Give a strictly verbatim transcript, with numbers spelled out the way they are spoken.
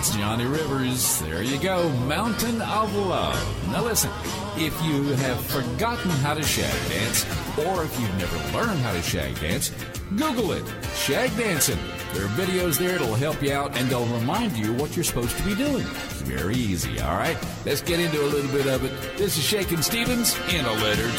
It's Johnny Rivers. There you go. Mountain of Love. Now listen, if you have forgotten how to shag dance, or if you've never learned how to shag dance, Google it. Shag dancing. There are videos there that'll help you out, and they'll remind you what you're supposed to be doing. Very easy, all right? Let's get into a little bit of it. This is Shakin' Stevens in a letter